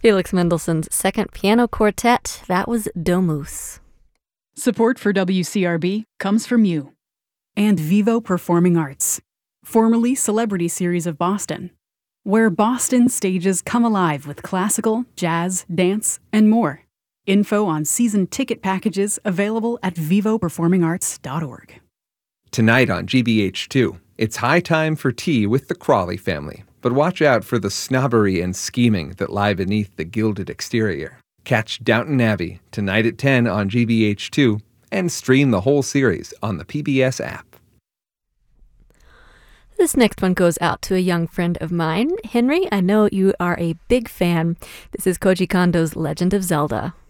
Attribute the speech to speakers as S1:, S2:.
S1: Felix Mendelssohn's Second Piano Quartet, that was Domus.
S2: Support for WCRB comes from you. And Vivo Performing Arts, formerly Celebrity Series of Boston, where Boston stages come alive with classical, jazz, dance, and more. Info on season ticket packages available at vivoperformingarts.org.
S3: Tonight on GBH2, it's high time for tea with the Crawley family. But watch out for the snobbery and scheming that lie beneath the gilded exterior. Catch Downton Abbey tonight at 10 on GBH2 and stream the whole series on the PBS app.
S1: This next one goes out to a young friend of mine. Henry, I know you are a big fan. This is Koji Kondo's Legend of Zelda.